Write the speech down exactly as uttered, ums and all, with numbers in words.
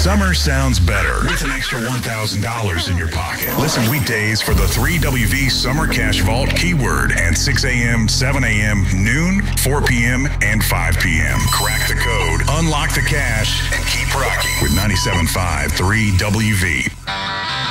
Summer sounds better with an extra one thousand dollars in your pocket. Listen weekdays for the three W V Summer Cash Vault keyword at six a.m., seven a.m., noon, four p.m., and five p.m. Crack the code, unlock the cash, and keep rocking with ninety-seven point five three W V.